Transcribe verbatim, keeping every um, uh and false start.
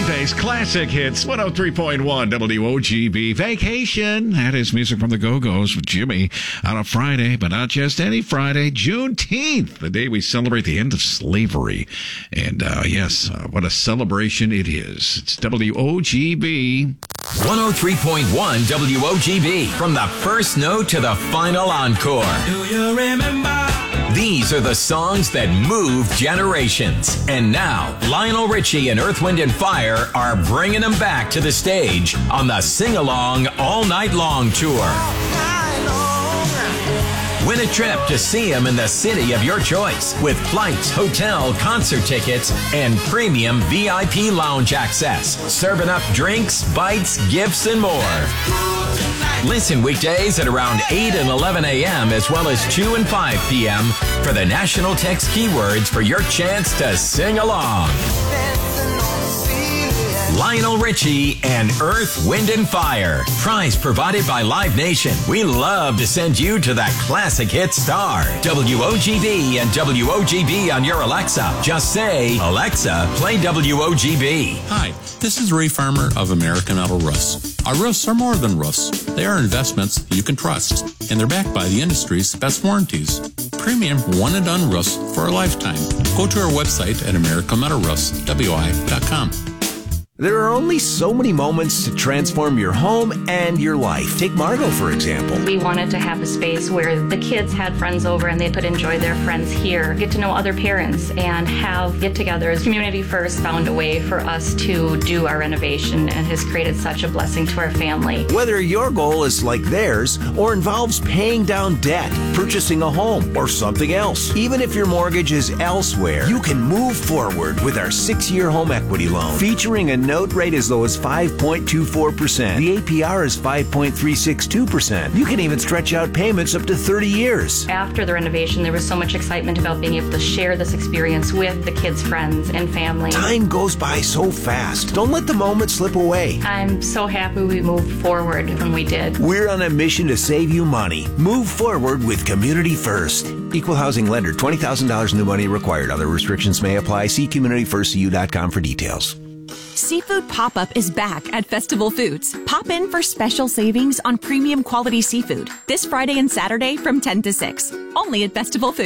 Green Day's Classic Hits, one oh three point one W O G B. Vacation. That is music from the Go-Go's with Jimmy on a Friday, but not just any Friday. Juneteenth, the day we celebrate the end of slavery. And, uh, yes, uh, what a celebration it is. It's W O G B. one oh three point one W O G B. From the first note to the final encore. Do you remember? These are the songs that move generations. And now, Lionel Richie and Earth, Wind and Fire are bringing them back to the stage on the Sing Along All Night Long tour. Win a trip to see them in the city of your choice with flights, hotel, concert tickets, and premium V I P lounge access. Serving up drinks, bites, gifts, and more. Listen weekdays at around eight and eleven a.m. as well as two and five p.m. for the national text keywords for your chance to sing along. Lionel Richie and Earth, Wind and Fire. Prize provided by Live Nation. We love to send you to that classic hit star. W O G B and W O G B on your Alexa. Just say, Alexa, play W O G B. Hi, this is Ray Farmer of American Metal Roofs. Our roofs are more than roofs. They are investments you can trust, and they're backed by the industry's best warranties. Premium one and done roofs for a lifetime. Go to our website at american metal roofs w i dot com. There are only so many moments to transform your home and your life. Take Margot, for example. We wanted to have a space where the kids had friends over and they could enjoy their friends here, get to know other parents, and have get-togethers. Community First found a way for us to do our renovation and has created such a blessing to our family. Whether your goal is like theirs or involves paying down debt, purchasing a home, or something else, even if your mortgage is elsewhere, you can move forward with our six-year home equity loan, featuring a note rate as low as five point two four percent. The A P R is five point three six two percent. You can even stretch out payments up to thirty years. After the renovation, there was so much excitement about being able to share this experience with the kids' friends and family. Time goes by so fast. Don't let the moment slip away. I'm so happy we moved forward when we did. We're on a mission to save you money. Move forward with Community First. Equal housing lender, twenty thousand dollars new money required. Other restrictions may apply. See community first c u dot com for details. Seafood Pop-Up is back at Festival Foods. Pop in for special savings on premium quality seafood this Friday and Saturday from ten to six. Only at Festival Foods.